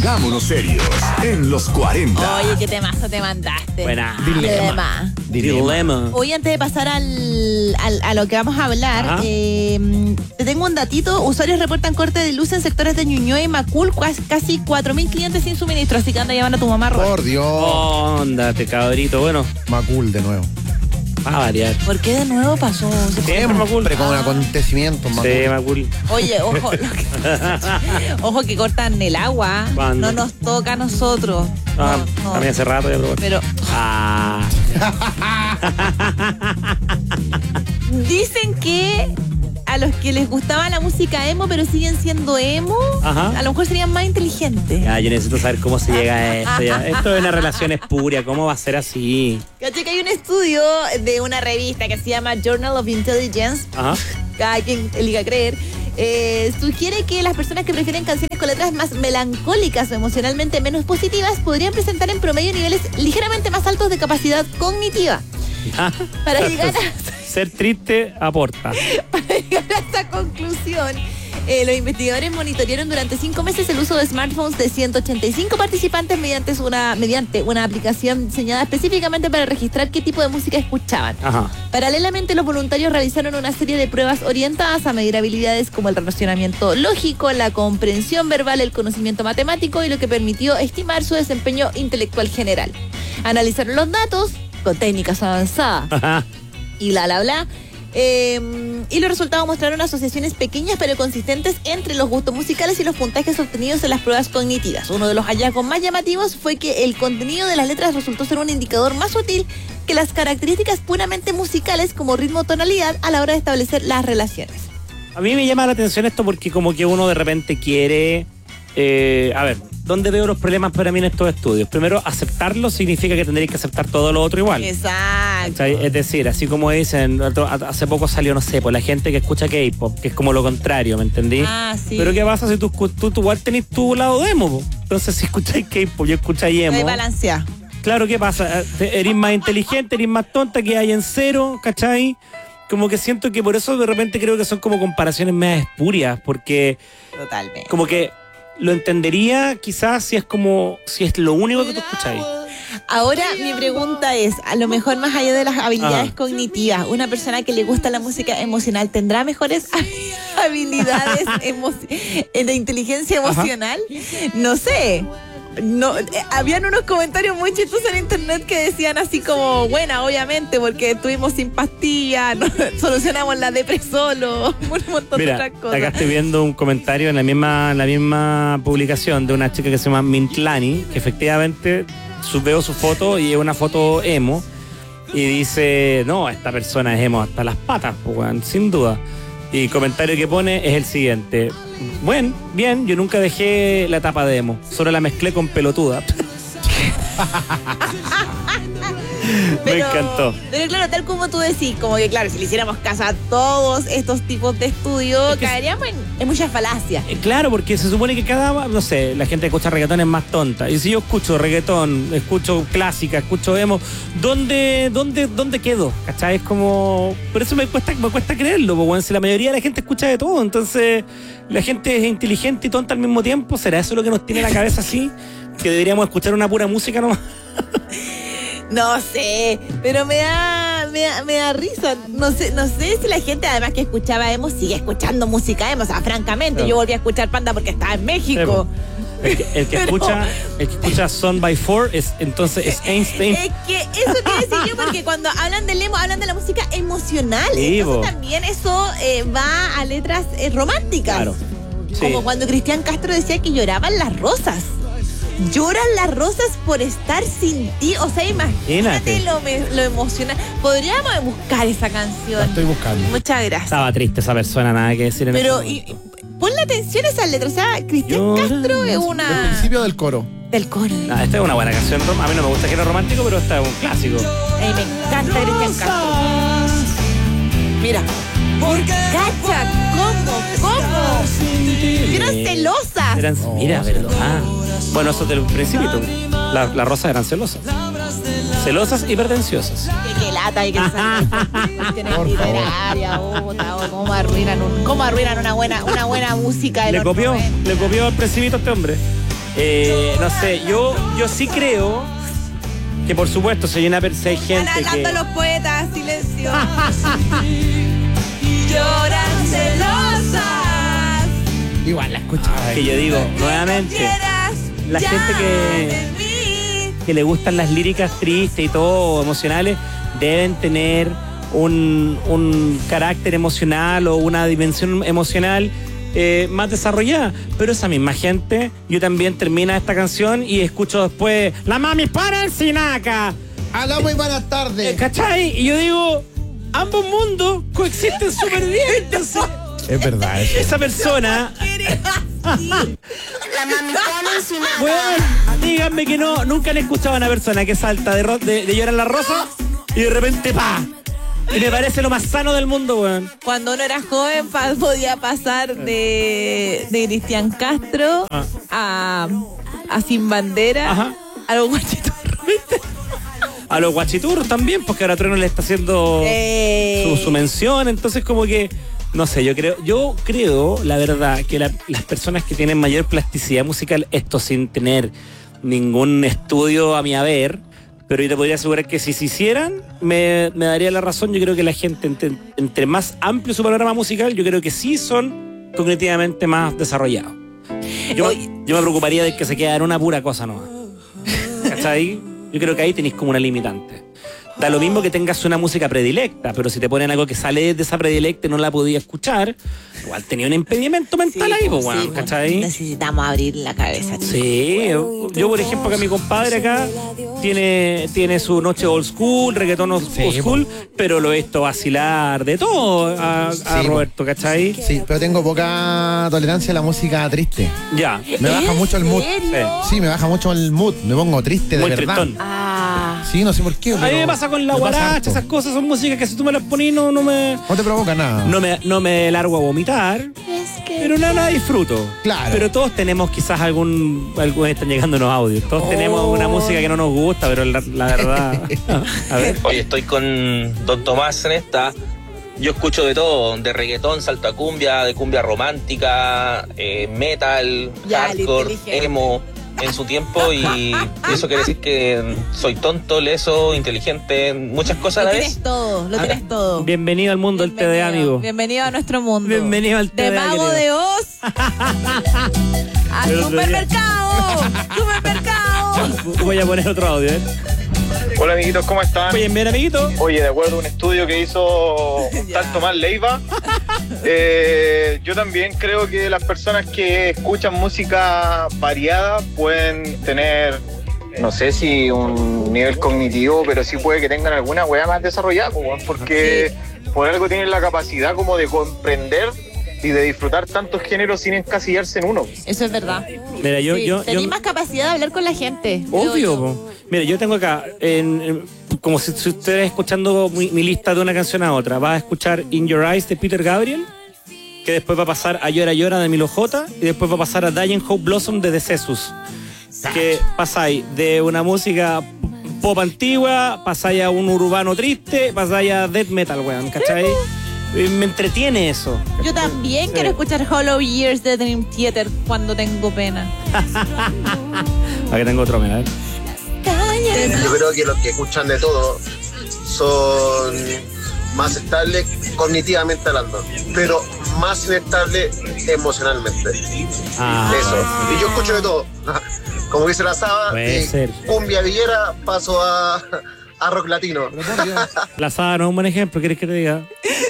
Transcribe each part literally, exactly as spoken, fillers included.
Pongámonos serios en los cuarenta. Oye, qué temazo te mandaste. Buena. Dilema. Dilema. Hoy, antes de pasar al, al, a lo que vamos a hablar, eh, te tengo un datito. Usuarios reportan corte de luz en sectores de Ñuñoa y Macul, casi cuatro mil clientes sin suministro, así que anda llamando a tu mamá, Robert. Por Dios. Óndate, cabrito. Bueno, Macul de nuevo. va a variar. ¿Por qué de nuevo pasó? Siempre Macul. Siempre con acontecimientos, Macul. Sí, Macul. Oye, ojo, lo que- ojo que cortan el agua. ¿Cuándo? No nos toca a nosotros. Ah, No, no. a mí hace rato ya probé. Pero Ah. dicen que a los que les gustaba la música emo, pero siguen siendo emo, Ajá. a lo mejor serían más inteligentes. Ya, yo necesito saber cómo se llega a esto. Ya. Esto es una relación espuria. ¿Cómo va a ser así? Caché que hay un estudio de una revista que se llama Journal of Intelligence, Ajá. cada quien elija creer, eh, sugiere que las personas que prefieren canciones con letras más melancólicas o emocionalmente menos positivas podrían presentar en promedio niveles ligeramente más altos de capacidad cognitiva. Para llegar a... Ser triste aporta. Para llegar a esta conclusión, eh, los investigadores monitorearon durante cinco meses el uso de smartphones de ciento ochenta y cinco participantes mediante una, mediante una aplicación diseñada específicamente para registrar qué tipo de música escuchaban. Ajá. Paralelamente, los voluntarios realizaron una serie de pruebas orientadas a medir habilidades como el relacionamiento lógico, la comprensión verbal, el conocimiento matemático y lo que permitió estimar su desempeño intelectual general. Analizaron los datos con técnicas avanzadas Ajá. y bla, bla, bla. Eh, y los resultados mostraron asociaciones pequeñas pero consistentes entre los gustos musicales y los puntajes obtenidos en las pruebas cognitivas. Uno de los hallazgos más llamativos fue que el contenido de las letras resultó ser un indicador más útil que las características puramente musicales como ritmo o tonalidad a la hora de establecer las relaciones. A mí me llama la atención esto porque como que uno de repente quiere... Eh, a ver, ¿dónde veo los problemas para mí en estos estudios? Primero, aceptarlo significa que tendréis que aceptar todo lo otro igual. Exacto. ¿Cachai? Es decir, así como dicen, hace poco salió, no sé, pues la gente que escucha K-pop, que es como lo contrario, ¿me entendí? Ah, sí. Pero ¿qué pasa si tú, tú, tú igual tenés tu lado emo? Po? Entonces, si escucháis K-pop y escucháis emo... Hay balancear. Claro, ¿qué pasa? Eres más inteligente, eres más tonta, que hay en cero, ¿cachai? Como que siento que por eso de repente creo que son como comparaciones más espurias, porque Totalmente. como que lo entendería quizás si es como, si es lo único que tú escucháis. Ahora mi pregunta es, a lo mejor más allá de las habilidades Ajá. cognitivas, una persona que le gusta la música emocional tendrá mejores habilidades emo- de inteligencia emocional. No sé. No, eh, habían unos comentarios muy chistosos en internet que decían así como, buena, obviamente, porque estuvimos sin pastillas, no, solucionamos la depresión solo, un montón Mira, de otras cosas. acá estoy viendo un comentario en la misma, en la misma publicación de una chica que se llama Mintlani, que efectivamente su, veo su foto y es una foto emo, y dice, no, esta persona es emo hasta las patas, pues, weón, sin duda. Y el comentario que pone es el siguiente: bueno, bien, yo nunca dejé la etapa de emo, solo la mezclé con pelotuda. Me Pero- encantó. Pero claro, tal como tú decís, como que claro, si le hiciéramos caso a todos estos tipos de estudios, Es que- caeríamos en, en muchas falacias. Eh, Claro, porque se supone que cada, no sé, la gente que escucha reggaetón es más tonta. Y si yo escucho reggaetón, escucho clásica, escucho emo, ¿dónde, dónde, dónde quedo? ¿Cachai? Es como... Por eso me cuesta, me cuesta creerlo, porque bueno, si la mayoría de la gente escucha de todo, entonces la gente es inteligente y tonta al mismo tiempo, ¿será eso lo que nos tiene la cabeza así? Que deberíamos escuchar una pura música nomás. No sé, pero me da, me da, me da risa. No sé, no sé si la gente además que escuchaba emo sigue escuchando música emo. O sea, francamente, Claro. yo volví a escuchar Panda porque estaba en México. El que, el que Pero- escucha, el que escucha Son by Four es entonces es Einstein. Es que eso te decía yo, porque cuando hablan del emo, hablan de la música emocional. Sí, Entonces bo. también eso eh, va a letras eh, románticas. Claro. Sí. Como cuando Cristian Castro decía que lloraban las rosas. Lloran las rosas por estar sin ti. O sea, imagínate Imagínate. lo, me- lo emocional. Podríamos buscar esa canción. La estoy buscando. Muchas gracias. Estaba triste esa persona, nada que decir en Pero ese y, momento. ponle atención a esas letras. O sea, Cristian Lloran Castro es El una... principio del coro. Del coro. Ah, esta es una buena canción. rom- A mí no me gusta que era romántico, pero esta es un clásico. Ay, me encanta Cristian Castro. Mira. Cacha, ¿cómo? ¿Cómo? Eran celosas. Eran, mira, verdad. Bueno, eso del principito. La- Las rosas eran celosas. Celosas y pretenciosas. Que, que lata y que salen cuestiones Por favor. literarias, puta, oh, cómo arruinan un, cómo arruinan una buena, una buena música de Le los copió, noventa. le copió al principito a este hombre. Eh, no sé, yo, yo sí creo que por supuesto si hay una si hay gente Están que... hablando los poetas, silencio. Lloran celosas. Igual la escuchaba. Que yo digo, nuevamente, la gente que, que le gustan las líricas tristes y todo, emocionales, deben tener un, un carácter emocional o una dimensión emocional eh, más desarrollada. Pero esa misma gente, yo también termina esta canción y escucho después La mami para el sinaca. Aló, muy buenas tardes. ¿Cachai? Y yo digo, ambos mundos coexisten súper bien. Entonces, Es verdad eso. esa persona... La mami pone encima. Bueno, díganme que no, nunca han escuchado a una persona que salta de, ro- de, de llorar la rosa y de repente ¡pa! Y me parece lo más sano del mundo, weón. Cuando uno era joven pa- podía pasar de, de Cristian Castro Ah. a, a Sin Bandera, Ajá. a los guachiturros. ¿Viste? A los guachiturros también, porque ahora Trueno le está haciendo Eh. su, su mención, entonces como que, no sé, yo creo, yo creo, la verdad, que la- las personas que tienen mayor plasticidad musical, esto sin tener ningún estudio a mi haber, pero yo te podría asegurar que si se hicieran, me, me daría la razón. Yo creo que la gente, entre, entre más amplio su panorama musical, yo creo que sí son cognitivamente más desarrollados. Yo, yo me preocuparía de que se quedara una pura cosa nomás. ¿Cachai? Yo creo que ahí tenéis como una limitante. Da lo mismo que tengas una música predilecta, pero si te ponen algo que sale de esa predilecta y no la podía escuchar, igual tenía un impedimento mental ahí, pues, bueno, sí, pues, ¿cachai? necesitamos abrir la cabeza. chicos. Sí, yo, yo, por ejemplo, que mi compadre acá tiene, tiene su noche old school, reggaetón old Sí, school, pero lo he visto vacilar de todo a, a Sí, Roberto, ¿cachai? Sí, pero tengo poca tolerancia a la música triste. Ya. Me baja mucho el mood. serio? Sí, me baja mucho el mood. Me pongo triste de Muy verdad. tristón. Ah, Sí, no sé por qué. A mí pero me pasa con la me pasa guaracha, harto. esas cosas son músicas que si tú me las pones no, no me... No te provoca nada. No me, no me largo a vomitar, pero no la disfruto. Claro. Pero todos tenemos quizás algún... algún están llegando los audios. Todos Oh. tenemos una música que no nos gusta, pero la, la verdad... A ver. Oye, estoy con Don Tomás en esta. Yo escucho de todo, de reggaetón, salta cumbia, de cumbia romántica, eh, metal, Ya, el hardcore, inteligente. emo, en su tiempo, y eso quiere decir que soy tonto, leso, inteligente, muchas cosas a lo la tienes vez. todo, lo tienes todo. Bienvenido al mundo del T D A, amigo. Bienvenido a nuestro mundo. Bienvenido al T D A, De Mago querido. de Oz a El otro día. supermercado. Supermercado. Voy a poner otro audio, ¿eh? Hola amiguitos, ¿cómo están? Oye, bien, amiguito. Oye, de acuerdo a un estudio que hizo tal Tomás Leiva, eh, yo también creo que las personas que escuchan música variada pueden tener, no sé si un nivel cognitivo, pero sí puede que tengan alguna weá más desarrollada, pues, weón, porque por algo tienen la capacidad como de comprender y de disfrutar tantos géneros sin encasillarse en uno. Eso es verdad. Mira, yo... Sí, yo, tenés yo más capacidad de hablar con la gente. creo Obvio, yo. po. Mira, yo tengo acá, en- en- como si, si ustedes escuchando mi, mi lista de una canción a otra, vas a escuchar In Your Eyes de Peter Gabriel, que después va a pasar a Llora Llora de Milo J, y después va a pasar a Dying Hope Blossom de The Cesus. Que pasáis de una música pop antigua, pasáis a un urbano triste, pasáis a death metal, weón, ¿cachai? Y me entretiene eso. Yo también Sí. quiero escuchar Hollow Years de Dream Theater cuando tengo pena. Aquí tengo otro, mira. Yo creo que los que escuchan de todo son más estables cognitivamente hablando, pero más inestables emocionalmente. Ah, Eso. Y yo escucho de todo. Como dice la Saba, Puede de ser. cumbia villera paso a, a rock latino. La Saba no es un buen ejemplo, ¿quieres que te diga?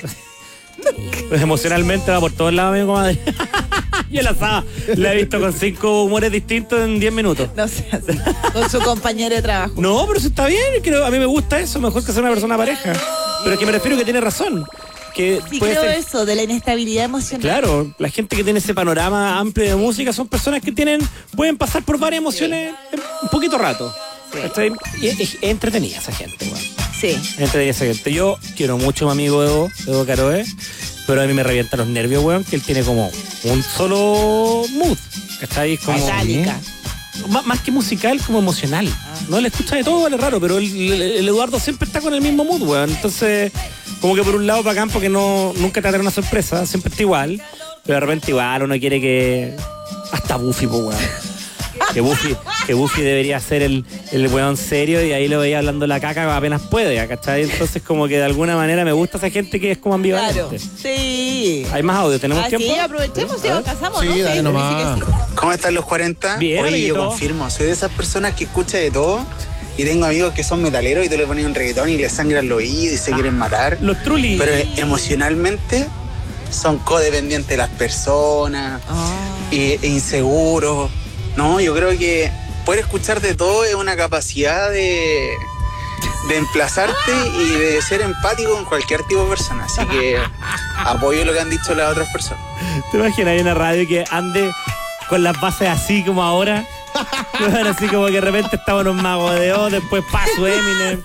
Pues emocionalmente va por todos lados, amigo, comadre. Yo la Saba la he visto con cinco humores distintos en diez minutos. No sé, así, con su compañero de trabajo. No, pero eso está bien, creo, a mí me gusta eso, mejor que ser una persona pareja. Pero es que me refiero que tiene razón. Que Sí, puede creo ser- eso, de la inestabilidad emocional. Claro, la gente que tiene ese panorama amplio de música son personas que tienen, pueden pasar por varias emociones en un poquito rato. ¿Cachai? Y es, es entretenida esa gente, weón. Sí. Es entretenida esa gente. Yo quiero mucho a mi amigo Edo, Edo Caroe, pero a mí me revienta los nervios, weón, que él tiene como un solo mood. ¿Cachai? Como, Metálica. Más, más que musical, como emocional. No le escucha de todo, vale raro, pero el, el- el Eduardo siempre está con el mismo mood, weón. Entonces, como que por un lado bacán porque no, nunca te dará una sorpresa, siempre está igual, pero de repente igual uno quiere que... Hasta Buffy, pues, weón. que Buffy, que Buffy debería ser el, el weón serio y ahí lo veía hablando la caca apenas puede, ¿cachai? Entonces como que de alguna manera me gusta esa gente que es como ambivalente. Claro, sí. Hay más audio, ¿tenemos Ah, tiempo? sí, aprovechemos y nos casamos, Sí, ¿no? dale nomás. sí, sí, sí. ¿Cómo están los cuarenta? Bien, Oye, yo amiguito. confirmo, soy de esas personas que escucha de todo y tengo amigos que son metaleros y tú le pones un reggaetón y les sangran el oído y se quieren matar. Los Trulli. Pero emocionalmente son codependientes de las personas e, e inseguros. No, yo creo que poder escuchar de todo es una capacidad de, de emplazarte y de ser empático con cualquier tipo de persona. Así que apoyo lo que han dicho las otras personas. ¿Te imaginas ahí una radio que ande con las bases así como ahora? Bueno, así como que de repente estaban los magos de Oz, después paso Eminem.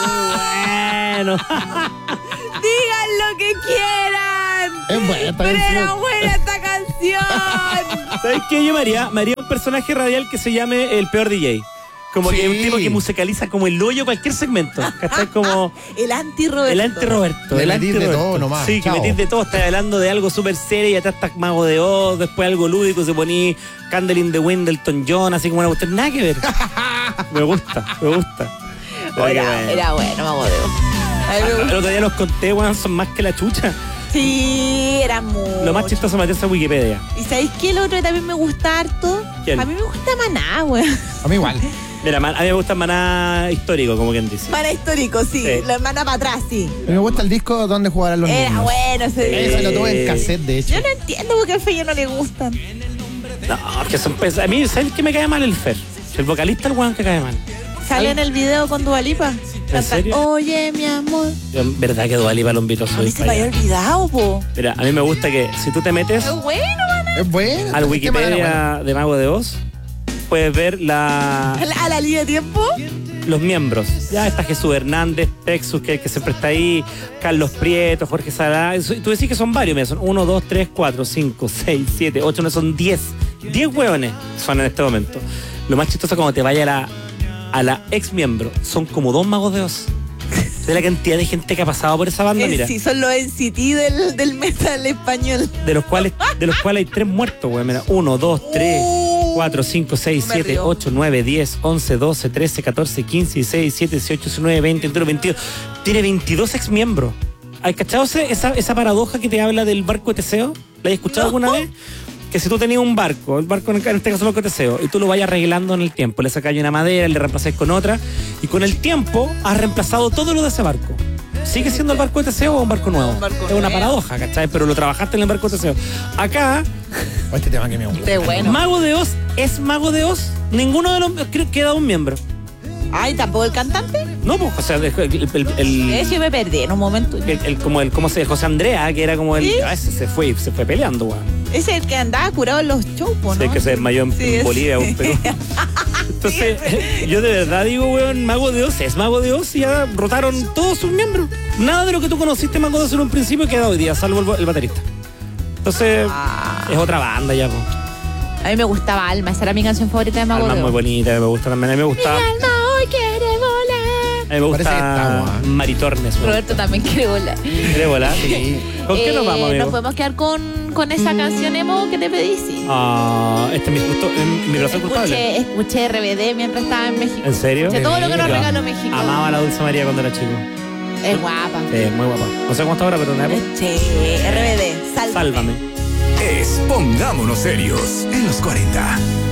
Muy bueno. Digan lo que quieran. Es buena esta Pero era canción. buena esta canción. ¿Sabes qué? Yo me haría, me haría un personaje radial que se llame el peor D J. Como Sí. que un tipo que musicaliza como el hoyo cualquier segmento. ¿Cachai? Como El anti-Roberto. el anti-Roberto. Le El metís de anti-Roberto. todo nomás, Sí, que chao. metís de todo. Estás hablando de algo súper serio y atrás estás Mago de Oz, después algo lúdico, se ponía Candle in the Wind del Elton John, así como una cuestión. Nada que ver. Me gusta, me gusta. Pero qué Era, bueno. era bueno, Mago de Oz. A mí me El gusta. otro día los conté, weón, son más que la chucha. Sí, era mucho. Lo más chistoso es meterse a Wikipedia. ¿Y sabéis qué? El otro que también me gusta harto. ¿Quién? A mí me gusta Maná, güey. A mí igual. Mira, man, a mí me gusta Maná histórico, como quien dice. Maná histórico, sí. Sí. La Maná para atrás, sí. A mí me gusta el disco donde jugarán los Era niños. bueno ese Ese lo disco. tuve en cassette, de hecho. Yo no entiendo por qué al Feyo no le gustan. No, que son pesados. A mí, ¿sabes qué me cae mal el Fer? El vocalista, el weón que cae mal. Sale en el video con Dua Lipa. Canta, serio? Oye, mi amor. Yo, en verdad que Dua Lipa lo invito a A mí subir se para me había allá. olvidado, po. Mira, a mí me gusta que si tú te metes Es bueno, Maná. Es bueno. al el tema era bueno. Wikipedia de Mago de Oz, puedes ver la, A la, a la línea de tiempo. los miembros. Ya está Jesús Hernández, Texus, que, que siempre está ahí, Carlos Prieto, Jorge Salá. Eso- Tú decís que son varios, mira, son uno, dos, tres, cuatro, cinco, seis, siete, ocho, no, son diez. diez hueones son en este momento. Lo más chistoso es cuando te vaya a la, a la ex miembro, son como dos Magos de Oz. De la cantidad de gente que ha pasado por esa banda, mira. Sí, son los N C T del, del metal español. De los cuales, de los cuales hay tres muertos, güey. Mira, uno, dos, tres, cuatro, cinco, seis, Uh, me siete, río. ocho, nueve, diez, once, doce, trece, catorce, quince, dieciséis, diecisiete, dieciocho, diecinueve, veinte, veintiuno, veintidós. Tiene veintidós ex miembros. ¿Has cachado ese- esa, esa paradoja que te habla del barco de Teseo? ¿La has escuchado No. alguna vez? Que si tú tenías un barco, el barco en este caso el barco de Teseo, y tú lo vayas arreglando en el tiempo, le sacáis una madera, le reemplazáis con otra, y con el tiempo has reemplazado todo lo de ese barco. ¿Sigue siendo el barco de Teseo o un barco nuevo? Un barco es una nuevo. paradoja, ¿cachai? Pero lo trabajaste en el barco de Teseo. Acá, Oh, este tema que me gusta. Qué bueno. Mago de Oz es Mago de Oz. Ninguno de los. Creo que queda un miembro. Ay, ¿tampoco el cantante? No, pues, o sea, el, el, el- el- Eso yo me perdí en un momento. el- el- como el, ¿cómo se llama? José Andrea, que era como el. ¿Sí? Ah, ese se fue, se fue peleando, weón. Ese es el que andaba curado en los shows, po, ¿no? Sé que se desmayó en, Sí, en es- Bolivia o en Perú. Entonces, yo de verdad digo, weón, Mago de Oz es Mago de Oz y ya rotaron todos sus miembros. Nada de lo que tú conociste Mago de Oz en un principio queda hoy día, salvo el, el baterista. Entonces, Ah. es otra banda ya, po. A mí me gustaba Alma, esa era mi canción favorita de Mago Alma de muy Oz. bonita, me gusta también. A mí me gusta, a Alma hoy quiere volar. mí me Parece que gusta estamos, ¿ah? Maritornes. weón. Roberto también quiere volar. ¿Quieres volar? Sí. ¿Con qué nos Eh, vamos, amigo? Nos podemos quedar con, con esa canción emo que te pedí, sí. Ah, este es mi, gusto, es mi razón culpable. Escuché, escuché R B D mientras estaba en México. ¿En serio? Escuché todo lo que nos Yo regaló México. Amaba a la Dulce María cuando era chico. Es guapa. Sí, muy guapa. No sé cómo está ahora, pero en una época. Sí, R B D, sálvame. Sálvame. Es Pongámonos Serios en los cuarenta.